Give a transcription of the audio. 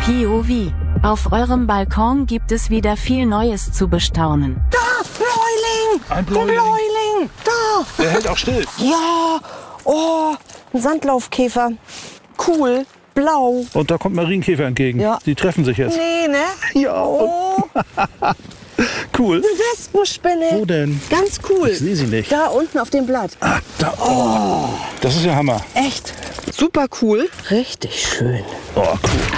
POV. Auf eurem Balkon gibt es wieder viel Neues zu bestaunen. Da, Bläuling! Ein Bläuling. Der Bläuling! Da! Der hält auch still. Ja! Oh, ein Sandlaufkäfer. Cool. Blau. Und da kommt Marienkäfer entgegen. Ja. Die treffen sich jetzt. Nee, ne? Ja. Oh, Cool. eine Wespenspinne. Wo denn? Ganz cool. Ich sehe sie nicht. Da unten auf dem Blatt. Ah, da. Oh. Das ist ja Hammer. Echt. Super cool. Richtig schön. Oh, cool.